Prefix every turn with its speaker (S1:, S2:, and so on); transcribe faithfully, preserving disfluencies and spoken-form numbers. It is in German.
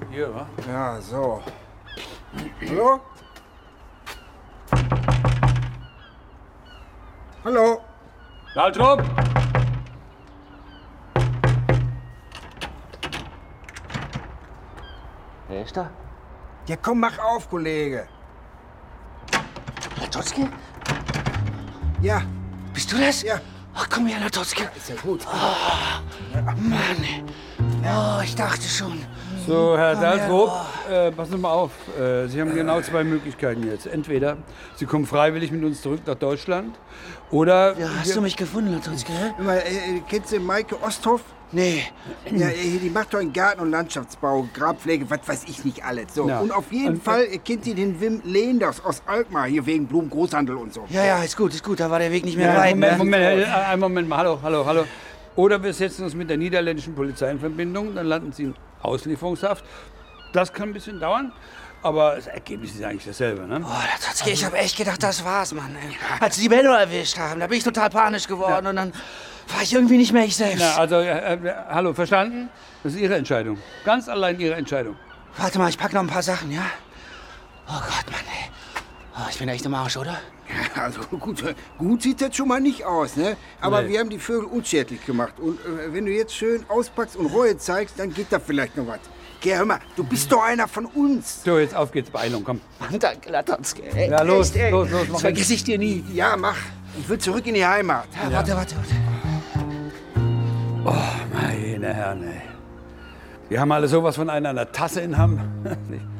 S1: Hier, wa?
S2: Ja, so. Hallo? Hallo?
S1: Laltrup!
S3: Wer ist da?
S2: Ja, komm, mach auf, Kollege.
S3: Latotzki?
S2: Ja,
S3: Bist du das?
S2: ja.
S3: Ach, komm her, Latotzki.
S2: Ist ja gut.
S3: Mann. Oh, ich dachte schon.
S1: So, Herr Daltrup, äh, passen Sie mal auf. Äh, Sie haben genau zwei Möglichkeiten jetzt. Entweder Sie kommen freiwillig mit uns zurück nach Deutschland oder...
S3: Ja, hast du mich gefunden, Latotzki? hä?
S2: Hör mal, äh, kennst du Maike Osthoff?
S3: Nee.
S2: Ja, äh, die macht doch einen Garten- und Landschaftsbau, Grabpflege, was weiß ich nicht alles. So.
S1: Ja.
S2: Und auf jeden
S1: Und-
S2: Fall äh, kennt sie den Wim Leenders aus Alkmaar, hier wegen Blumengroßhandel und so.
S3: Ja, ja, ist gut, ist gut. Da war der Weg nicht mehr
S1: Ja,
S3: weit.
S1: Moment,
S3: ne?
S1: Moment, äh, einen Moment mal. Hallo, hallo, hallo. Oder wir setzen uns mit der niederländischen Polizei in Verbindung, dann landen Sie in Auslieferungshaft. Das kann ein bisschen dauern, aber das Ergebnis ist eigentlich dasselbe, ne?
S3: Oh, Latotzki, ich hab echt gedacht, das war's, Mann. ey. Als sie die Bello erwischt haben, da bin ich total panisch geworden und dann war ich irgendwie nicht mehr ich selbst.
S1: Na, also, äh, äh, hallo, verstanden? Das ist Ihre Entscheidung. Ganz allein Ihre Entscheidung.
S3: Warte mal, ich pack noch ein paar Sachen, ja? Oh Gott, Mann, ey. Oh, ich bin echt im Arsch, oder?
S2: Ja, also gut, äh, gut sieht das schon mal nicht aus, ne? Aber
S1: Nee.
S2: wir haben die Vögel unschädlich gemacht. Und äh, wenn du jetzt schön auspackst und Reue zeigst, dann geht da vielleicht noch was. Geh, hör mal, du bist doch einer von uns.
S1: So, jetzt auf geht's, Beeilung, komm.
S3: Mann, danke, Latotzki. Ey,
S1: Ja, los,
S3: echt, ey.
S1: los, los, mach
S3: Das vergesse ich dir nie.
S2: Ja, mach. Ich will zurück in die Heimat.
S3: Ja, warte, warte, warte.
S1: Meine Herren, ey. Wir haben alle sowas von einer in der Tasse in Hamm.